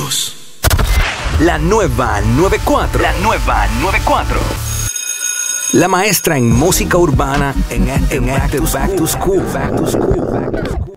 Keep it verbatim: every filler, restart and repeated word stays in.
Unidos. La nueva noventa y cuatro. La nueva noventa y cuatro. La maestra en música urbana en este Back to School. Back to School. Back to School.